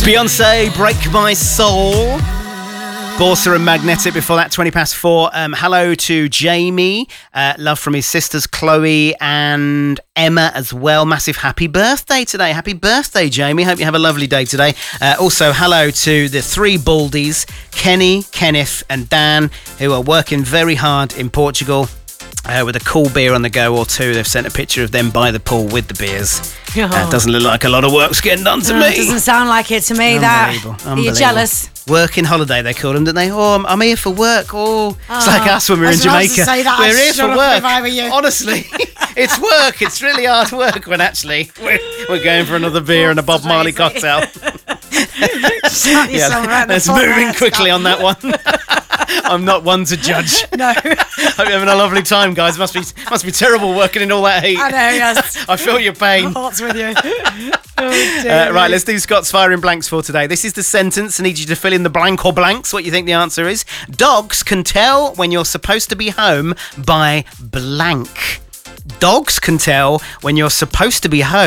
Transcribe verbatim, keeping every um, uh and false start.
Beyonce, Break My Soul. Borsa and Magnetic before that, twenty past four. Um, hello to Jamie. Uh, love from his sisters, Chloe and Emma as well. Massive happy birthday today. Happy birthday, Jamie. Hope you have a lovely day today. Uh, also, hello to the three Baldies, Kenny, Kenneth and Dan, who are working very hard in Portugal. Uh, with a cool beer on the go or two. They've sent a picture of them by the pool with the beers. Oh. Uh, doesn't look like a lot of work's getting done to No, me. it doesn't sound like it to me, that. Are you jealous? Working holiday, they call them, don't they? Oh, I'm, I'm here for work. Oh, it's Oh, like us when we were I in was about to Jamaica. say that. We're I'd here shut for up work. if I were you. Honestly, it's work. It's really hard work when actually we're, we're going for another beer and a Bob Marley cocktail. Shut yourself right in the Let's foot move in there, quickly Scott. on that one. I'm not one to judge. No. Hope you're having a lovely time, guys. Must be must be terrible working in all that heat. I know, yes. I feel your pain. Heart's with you. Oh, dear. Uh, right, let's do Scott's firing blanks for today. This is the sentence. I need you to fill in the blank or blanks. What you think the answer is? Dogs can tell when you're supposed to be home by blank. Dogs can tell when you're supposed to be home